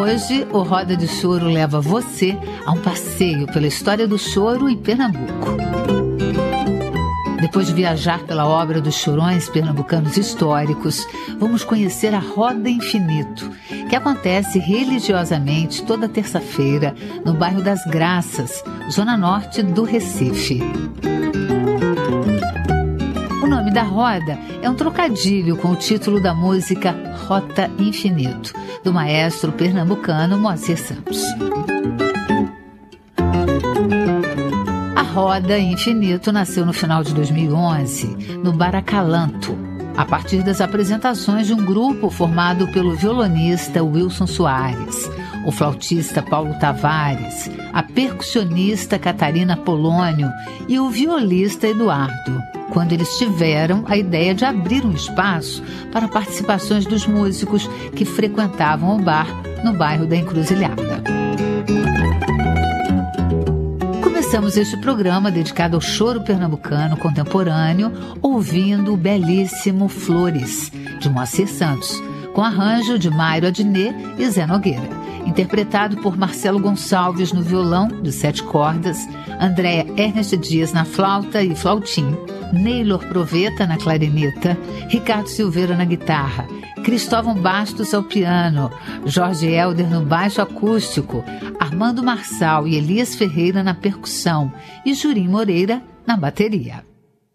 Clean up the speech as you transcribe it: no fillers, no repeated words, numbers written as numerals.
Hoje, o Roda de Choro leva você a um passeio pela história do choro em Pernambuco. Depois de viajar pela obra dos chorões pernambucanos históricos, vamos conhecer a Roda Infinito, que acontece religiosamente toda terça-feira no bairro das Graças, zona norte do Recife. O nome da roda é um trocadilho com o título da música Rota Infinito, do maestro pernambucano Moacir Santos. A Roda Infinito nasceu no final de 2011, no Baracalanto, a partir das apresentações de um grupo formado pelo violonista Wilson Soares, o flautista Paulo Tavares, a percussionista Catarina Polônio e o violista Eduardo, quando eles tiveram a ideia de abrir um espaço para participações dos músicos que frequentavam o bar no bairro da Encruzilhada. Começamos este programa dedicado ao choro pernambucano contemporâneo, ouvindo o belíssimo Flores, de Moacir Santos, com arranjo de Mairo Adnet e Zé Nogueira, interpretado por Marcelo Gonçalves no violão de 7 cordas, Andréa Ernest Dias na flauta e flautim, Neylor Proveta na clarineta, Ricardo Silveira na guitarra, Cristóvão Bastos ao piano, Jorge Helder no baixo acústico, Armando Marçal e Elias Ferreira na percussão e Jurim Moreira na bateria.